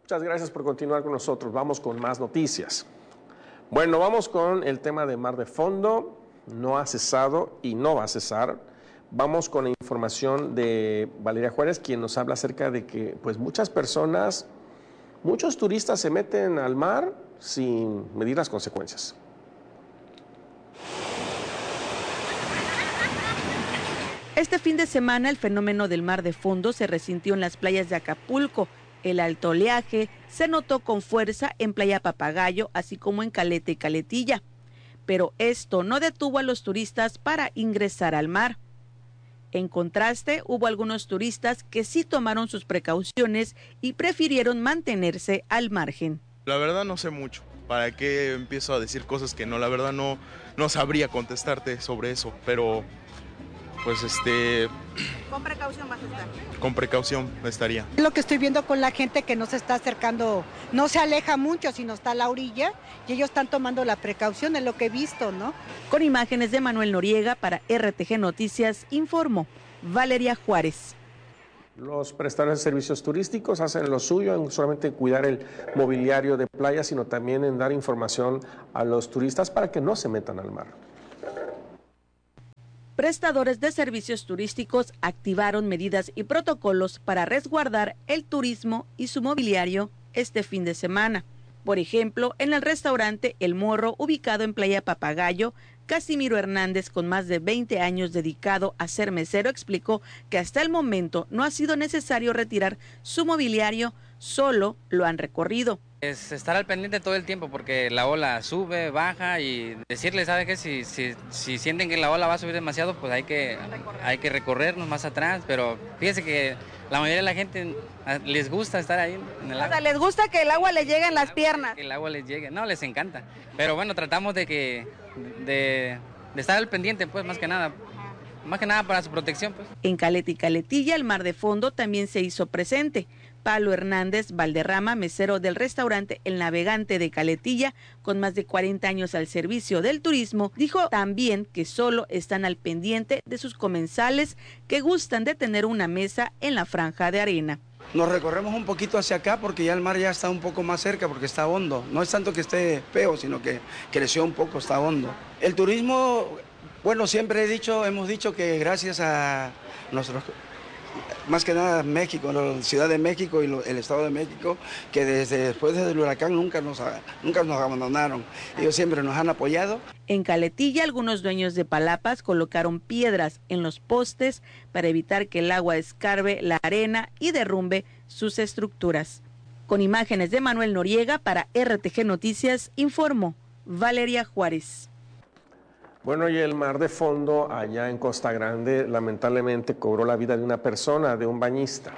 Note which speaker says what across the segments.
Speaker 1: Muchas gracias por continuar con nosotros. Vamos con más noticias. Bueno, vamos con el tema de mar de fondo. No ha cesado y no va a cesar. Vamos con la información de Valeria Juárez, quien nos habla acerca de que pues muchas personas, muchos turistas se meten al mar sin medir las consecuencias.
Speaker 2: Este fin de semana el fenómeno del mar de fondo se resintió en las playas de Acapulco. El alto oleaje se notó con fuerza en Playa Papagayo, así como en Caleta y Caletilla. Pero esto no detuvo a los turistas para ingresar al mar. En contraste, hubo algunos turistas que sí tomaron sus precauciones y prefirieron mantenerse al margen.
Speaker 3: La verdad no sé mucho. ¿Para qué empiezo a decir cosas que no? La verdad no sabría contestarte sobre eso, pero pues
Speaker 2: ¿Con precaución vas a estar?
Speaker 3: Con precaución estaría.
Speaker 4: Lo que estoy viendo con la gente que no se está acercando, no se aleja mucho, sino está a la orilla y ellos están tomando la precaución, es lo que he visto, ¿no?
Speaker 2: Con imágenes de Manuel Noriega para RTG Noticias, informó Valeria Juárez.
Speaker 1: Los prestadores de servicios turísticos hacen lo suyo en solamente cuidar el mobiliario de playa, sino también en dar información a los turistas para que no se metan al mar.
Speaker 2: Prestadores de servicios turísticos activaron medidas y protocolos para resguardar el turismo y su mobiliario este fin de semana. Por ejemplo, en el restaurante El Morro, ubicado en Playa Papagayo, Casimiro Hernández, con más de 20 años dedicado a ser mesero, explicó que hasta el momento no ha sido necesario retirar su mobiliario, solo lo han recorrido.
Speaker 5: Es estar al pendiente todo el tiempo porque la ola sube, baja y decirles, ¿sabe qué? Si sienten que la ola va a subir demasiado, pues hay que recorrernos más atrás, pero fíjense que la mayoría de la gente les gusta estar ahí en el agua.
Speaker 2: O sea, les gusta que el agua les llegue en las piernas.
Speaker 5: Que el agua les llegue, no, les encanta, pero bueno, tratamos de estar al pendiente, pues más que nada para su protección, pues.
Speaker 2: En Caleta y Caletilla, el mar de fondo también se hizo presente. Pablo Hernández Valderrama, mesero del restaurante El Navegante de Caletilla, con más de 40 años al servicio del turismo, dijo también que solo están al pendiente de sus comensales que gustan de tener una mesa en la franja de arena.
Speaker 6: Nos recorremos un poquito hacia acá porque ya el mar ya está un poco más cerca porque está hondo. No es tanto que esté feo, sino que creció un poco, está hondo. El turismo, bueno, siempre hemos dicho que gracias a nuestros, más que nada México, la Ciudad de México y el Estado de México, que después del huracán nunca nos abandonaron. Ellos siempre nos han apoyado.
Speaker 2: En Caletilla, algunos dueños de palapas colocaron piedras en los postes para evitar que el agua escarbe la arena y derrumbe sus estructuras. Con imágenes de Manuel Noriega para RTG Noticias, informó Valeria Juárez.
Speaker 1: Bueno, y el mar de fondo allá en Costa Grande lamentablemente cobró la vida de una persona, de un bañista.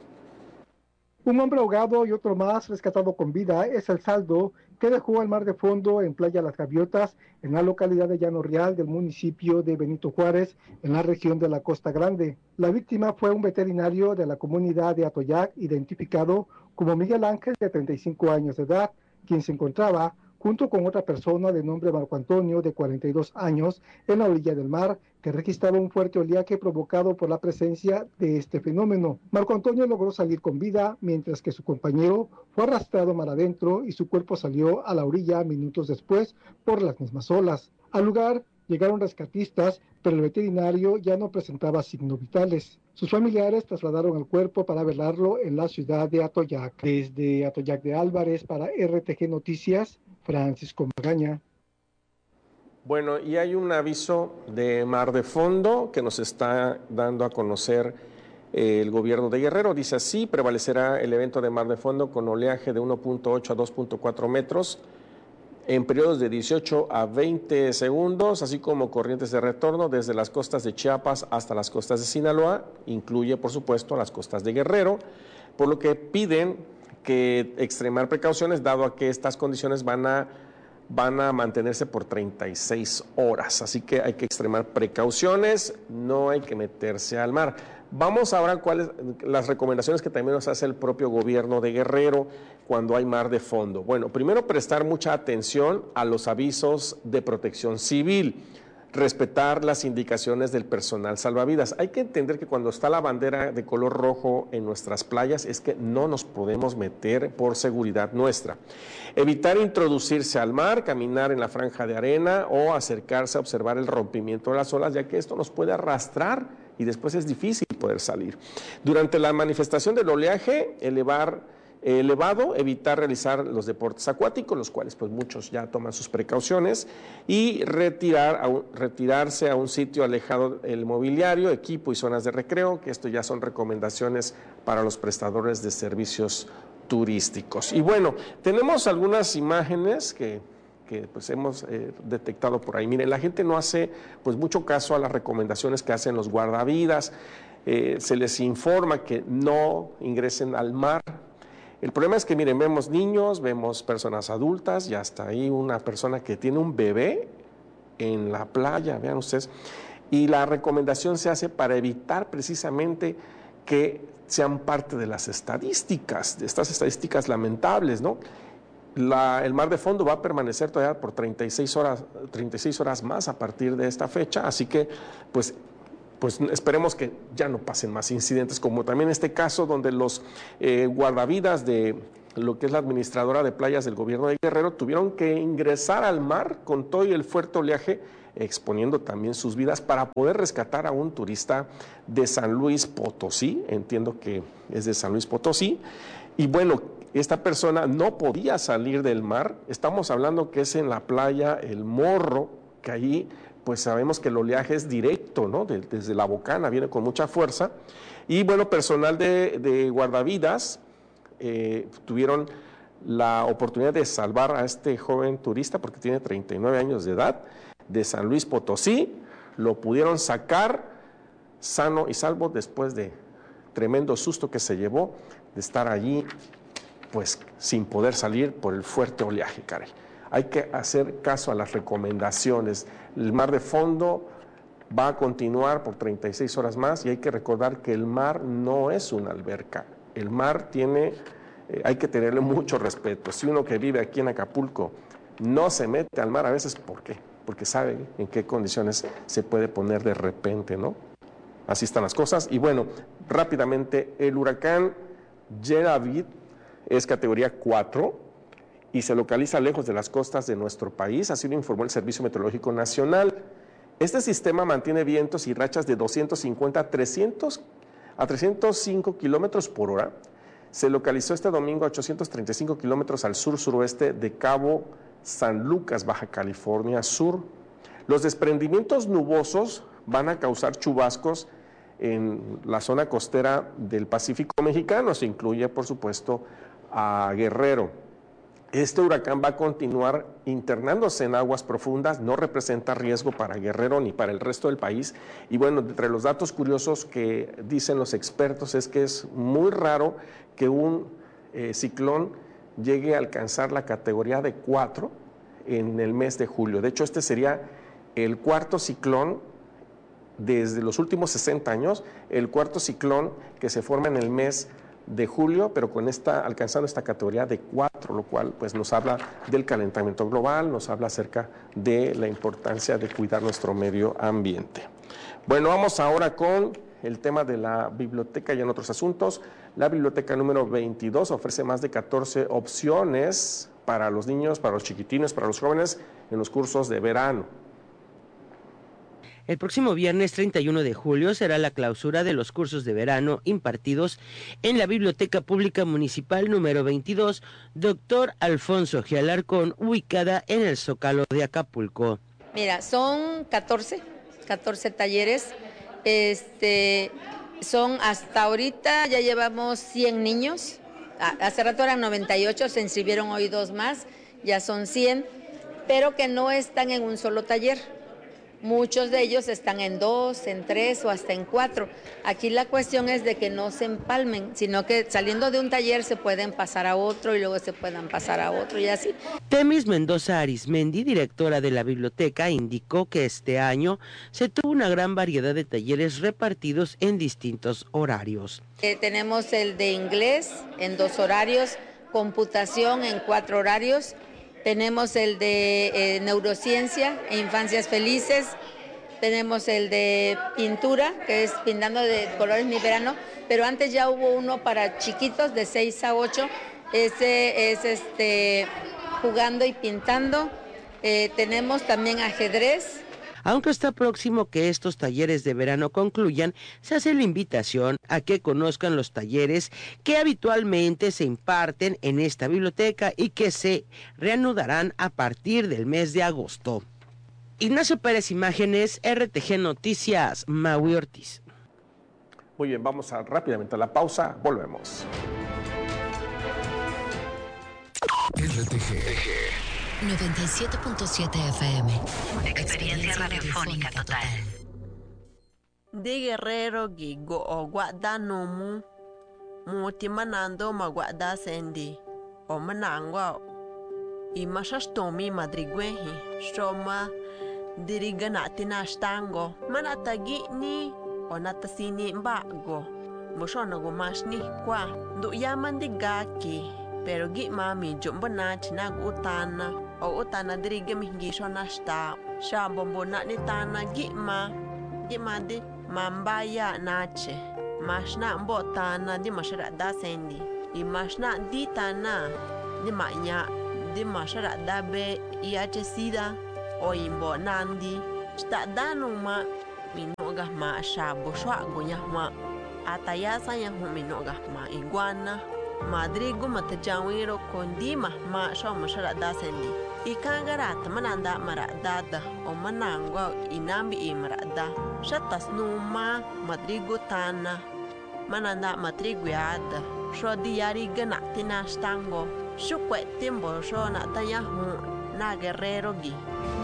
Speaker 7: Un hombre ahogado y otro más rescatado con vida es el saldo que dejó el mar de fondo en Playa Las Gaviotas, en la localidad de Llano Real del municipio de Benito Juárez, en la región de la Costa Grande. La víctima fue un veterinario de la comunidad de Atoyac, identificado como Miguel Ángel, de 35 años de edad, quien se encontraba junto con otra persona de nombre Marco Antonio, de 42 años, en la orilla del mar, que registraba un fuerte oleaje provocado por la presencia de este fenómeno. Marco Antonio logró salir con vida, mientras que su compañero fue arrastrado mar adentro y su cuerpo salió a la orilla minutos después por las mismas olas. Al lugar llegaron rescatistas, pero el veterinario ya no presentaba signos vitales. Sus familiares trasladaron el cuerpo para velarlo en la ciudad de Atoyac. Desde Atoyac de Álvarez para RTG Noticias, Francisco Magaña.
Speaker 1: Bueno, y hay un aviso de mar de fondo que nos está dando a conocer el gobierno de Guerrero. Dice así: prevalecerá el evento de mar de fondo con oleaje de 1.8 a 2.4 metros en periodos de 18 a 20 segundos, así como corrientes de retorno desde las costas de Chiapas hasta las costas de Sinaloa, incluye por supuesto las costas de Guerrero, por lo que piden que extremar precauciones dado a que estas condiciones van a mantenerse por 36 horas, así que hay que extremar precauciones, no hay que meterse al mar. Vamos ahora a cuáles las recomendaciones que también nos hace el propio gobierno de Guerrero cuando hay mar de fondo. Bueno, primero prestar mucha atención a los avisos de protección civil. respetar las indicaciones del personal salvavidas. Hay que entender que cuando está la bandera de color rojo en nuestras playas es que no nos podemos meter por seguridad nuestra. Evitar introducirse al mar, caminar en la franja de arena o acercarse a observar el rompimiento de las olas, ya que esto nos puede arrastrar y después es difícil poder salir. Durante la manifestación del oleaje, elevado, evitar realizar los deportes acuáticos, los cuales pues muchos ya toman sus precauciones, y retirarse a un sitio alejado del mobiliario, equipo y zonas de recreo, que esto ya son recomendaciones para los prestadores de servicios turísticos. Y bueno, tenemos algunas imágenes que pues hemos detectado por ahí. Miren, la gente no hace pues mucho caso a las recomendaciones que hacen los guardavidas, se les informa que no ingresen al mar. El problema es que, miren, vemos niños, vemos personas adultas y hasta ahí una persona que tiene un bebé en la playa, vean ustedes, y la recomendación se hace para evitar precisamente que sean parte de las estadísticas, de estas estadísticas lamentables, ¿no? El mar de fondo va a permanecer todavía por 36 horas más a partir de esta fecha, así que pues esperemos que ya no pasen más incidentes, como también este caso donde los guardavidas de lo que es la administradora de playas del gobierno de Guerrero tuvieron que ingresar al mar con todo y el fuerte oleaje, exponiendo también sus vidas para poder rescatar a un turista de San Luis Potosí, entiendo que es de San Luis Potosí, y bueno, esta persona no podía salir del mar. Estamos hablando que es en la playa El Morro, que allí pues sabemos que el oleaje es directo, ¿no? Desde la bocana, viene con mucha fuerza. Y bueno, personal de guardavidas tuvieron la oportunidad de salvar a este joven turista, porque tiene 39 años de edad, de San Luis Potosí. Lo pudieron sacar sano y salvo después de tremendo susto que se llevó de estar allí pues sin poder salir por el fuerte oleaje, caray. Hay que hacer caso a las recomendaciones. El mar de fondo va a continuar por 36 horas más y hay que recordar que el mar no es una alberca. El mar hay que tenerle mucho respeto. Si uno que vive aquí en Acapulco no se mete al mar a veces, ¿por qué? Porque sabe en qué condiciones se puede poner de repente, ¿no? Así están las cosas. Y bueno, rápidamente, el huracán Yeravid es categoría 4 y se localiza lejos de las costas de nuestro país, así lo informó el Servicio Meteorológico Nacional. Este sistema mantiene vientos y rachas de 250 a 305 kilómetros por hora. Se localizó este domingo a 835 kilómetros al sur-suroeste de Cabo San Lucas, Baja California Sur. Los desprendimientos nubosos van a causar chubascos en la zona costera del Pacífico mexicano, se incluye, por supuesto, a Guerrero. Este huracán va a continuar internándose en aguas profundas, no representa riesgo para Guerrero ni para el resto del país. Y bueno, entre los datos curiosos que dicen los expertos es que es muy raro que un ciclón llegue a alcanzar la categoría de 4 en el mes de julio. De hecho, este sería el cuarto ciclón desde los últimos 60 años, el cuarto ciclón que se forma en el mes de julio, pero alcanzando esta categoría de 4, lo cual pues nos habla del calentamiento global, nos habla acerca de la importancia de cuidar nuestro medio ambiente. Bueno, vamos ahora con el tema de la biblioteca y en otros asuntos. La biblioteca número 22 ofrece más de 14 opciones para los niños, para los chiquitines, para los jóvenes en los cursos de verano.
Speaker 8: El próximo viernes 31 de julio será la clausura de los cursos de verano impartidos en la Biblioteca Pública Municipal número 22, Dr. Alfonso G. Alarcón, ubicada en el Zócalo de Acapulco.
Speaker 9: Mira, son 14 talleres, son hasta ahorita, ya llevamos 100 niños, hace rato eran 98, se inscribieron hoy 2 más, ya son 100, pero que no están en un solo taller. Muchos de ellos están en 2, en 3 o hasta en 4. Aquí la cuestión es de que no se empalmen, sino que saliendo de un taller se pueden pasar a otro y luego se puedan pasar a otro y así.
Speaker 8: Temis Mendoza Arismendi, directora de la biblioteca, indicó que este año se tuvo una gran variedad de talleres repartidos en distintos horarios.
Speaker 9: Tenemos el de inglés en 2 horarios, computación en 4 horarios. Tenemos el de neurociencia e infancias felices Tenemos el de pintura, que es pintando de colores mi verano, pero antes ya hubo uno para chiquitos de 6 a 8. Ese es jugando y pintando. Tenemos también ajedrez.
Speaker 8: Aunque está próximo que estos talleres de verano concluyan, se hace la invitación a que conozcan los talleres que habitualmente se imparten en esta biblioteca y que se reanudarán a partir del mes de agosto. Ignacio Pérez, Imágenes, RTG Noticias, Maui Ortiz.
Speaker 1: Muy bien, vamos rápidamente a la pausa, volvemos.
Speaker 10: RTG 97.7 FM.
Speaker 11: Experiencia radiofónica total.
Speaker 12: De Guerrero gigo o guada nomu muti manando maguada sendi o manangwa i mashastomi madrigwehi shoma diriganati nashtango manatagi ni o natasini mbago mushona gumashni kwa du yamandigaki pero gi mami jumbana chinag utana o utana dirige mihingisho nashta shambombo na nitana gi ma di mambaya nache mashna mbotana di mashara da sendi i mashna di tana di manya di mashara da be iache sida o imbo nandi sta danu ma minoga ma shabo shwa gonya ma atayasa ya minoga ma iguana madrigo matajawiro kondima ma shwa mashara da sendi ikangarata mananda maradada o manangwa inambi imarada shatas numa madrigo tana mananda matriguada sho diari ganatina stango shukwe timbo sho na tayahu na guerrero gi